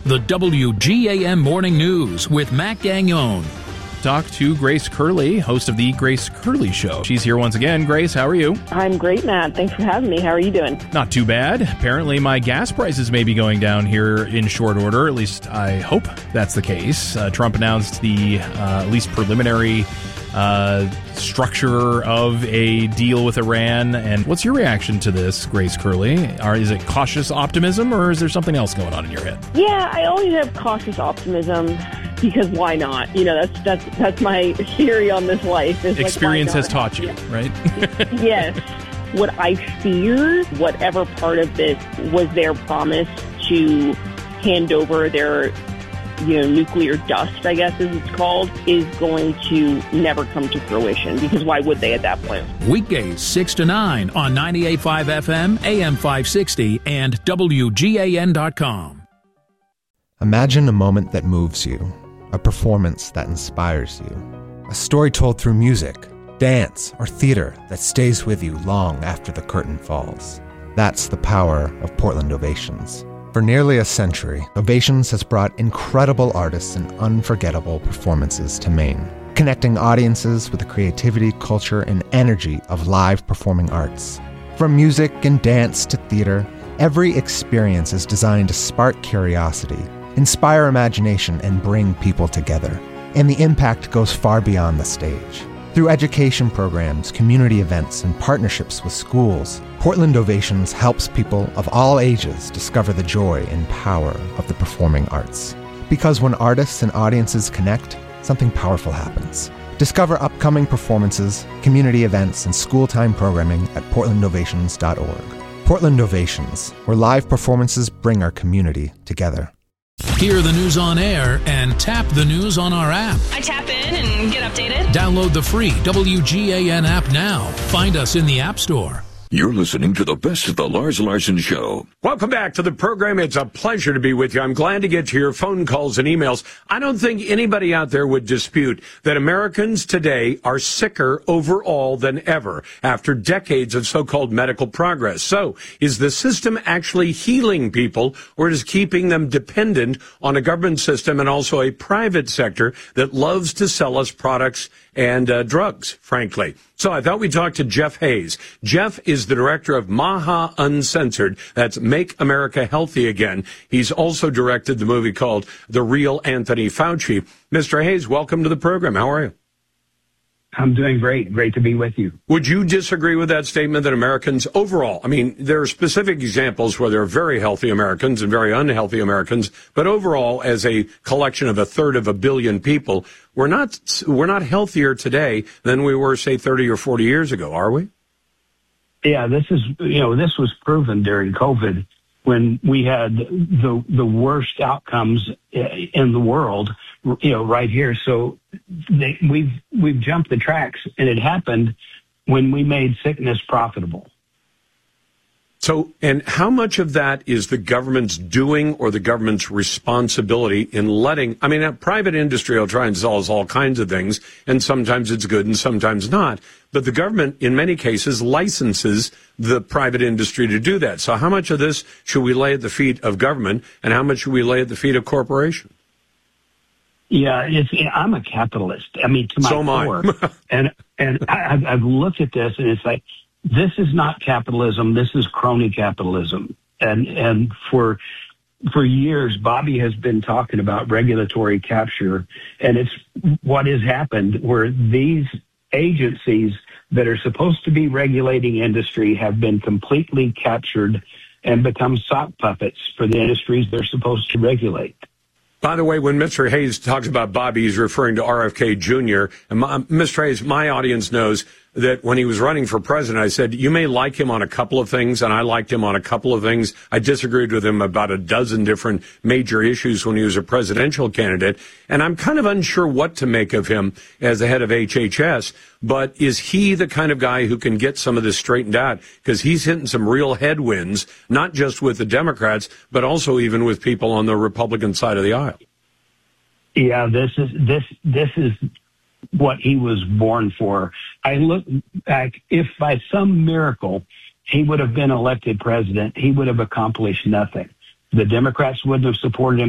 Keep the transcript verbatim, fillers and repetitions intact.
The W G A M Morning News with Matt Gagnon. Talk to Grace Curley, host of the Grace Curley Show. She's here once again. Grace, how are you? I'm great, Matt. Thanks for having me. How are you doing? Not too bad. Apparently, my gas prices may be going down here in short order. At least I hope that's the case. Uh, Trump announced the uh, at least preliminary uh, structure of a deal with Iran. And what's your reaction to this, Grace Curley? Are, is it cautious optimism, or is there something else going on in your head? Yeah, I always have cautious optimism. Because why not? You know, that's that's that's my theory on this life. Is Experience like, has taught you, yeah. right? Yes. What I fear, whatever part of this was their promise to hand over their, you know, nuclear dust, I guess as it's called, is going to never come to fruition. Because why would they at that point? Weekdays six to nine on ninety-eight point five F M, A M five sixty, and W G A N dot com. Imagine a moment that moves you. A performance that inspires you. A story told through music, dance, or theater that stays with you long after the curtain falls. That's the power of Portland Ovations. For nearly a century, Ovations has brought incredible artists and unforgettable performances to Maine, connecting audiences with the creativity, culture, and energy of live performing arts. From music and dance to theater, every experience is designed to spark curiosity, inspire imagination, and bring people together. And the impact goes far beyond the stage. Through education programs, community events, and partnerships with schools, Portland Ovations helps people of all ages discover the joy and power of the performing arts. Because when artists and audiences connect, something powerful happens. Discover upcoming performances, community events, and school-time programming at portland ovations dot org. Portland Ovations, where live performances bring our community together. Hear the news on air and tap the news on our app. I tap in and get updated. Download the free W G A N app now. Find us in the App Store. You're listening to the best of the Lars Larson Show. Welcome back to the program. It's a pleasure to be with you. I'm glad to get to your phone calls and emails. I don't think anybody out there would dispute that Americans today are sicker overall than ever after decades of so-called medical progress. So, is the system actually healing people, or is it keeping them dependent on a government system and also a private sector that loves to sell us products and uh, drugs, frankly? So I thought we'd talk to Jeff Hayes. Jeff is the director of MAHA Uncensored. That's Make America Healthy Again. He's also directed the movie called The Real Anthony Fauci. Mister Hayes, welcome to the program. How are you? I'm doing great. Great to be with you. Would you disagree with that statement that Americans overall, I mean, there are specific examples where there are very healthy Americans and very unhealthy Americans, but overall, as a collection of a third of a billion people, we're not, we're not healthier today than we were, say, thirty or forty years ago, are we? Yeah, this is, you know, this was proven during COVID when we had the, the worst outcomes in the world, you know, right here. So they, we've, we've jumped the tracks, and it happened when we made sickness profitable. So, and how much of that is the government's doing or the government's responsibility in letting, I mean, a private industry will try and sell us all kinds of things, and sometimes it's good and sometimes not. But the government, in many cases, licenses the private industry to do that. So how much of this should we lay at the feet of government, and how much should we lay at the feet of corporations? Yeah, it's, I'm a capitalist. I mean, to my so core. and and I, I've looked at this, and it's like, this is not capitalism. This is crony capitalism. And and for for years, Bobby has been talking about regulatory capture, and it's what has happened where these agencies that are supposed to be regulating industry have been completely captured and become sock puppets for the industries they're supposed to regulate. By the way, when Mister Hayes talks about Bobby, he's referring to R F K Junior And my, Mister Hayes, my audience knows that when he was running for president, I said, you may like him on a couple of things, and I liked him on a couple of things. I disagreed with him about a dozen different major issues when he was a presidential candidate. And I'm kind of unsure what to make of him as the head of H H S. But is he the kind of guy who can get some of this straightened out? Because he's hitting some real headwinds, not just with the Democrats, but also even with people on the Republican side of the aisle. Yeah, this is this this is what he was born for. I look back, if by some miracle he would have been elected president, he would have accomplished nothing. The Democrats wouldn't have supported him.